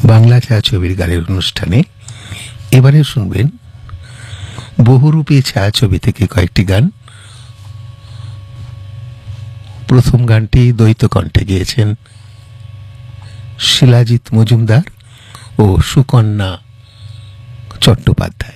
বাংলা ছায়াছবির গানের অনুষ্ঠানে এবারে শুনবেন বহুরূপী ছায়াছবি থেকে কয়েকটি গান। প্রথম গানটি দ্বৈত কণ্ঠে গেয়েছেন শিলাজিৎ মজুমদার ও সুকন্যা চট্টোপাধ্যায়।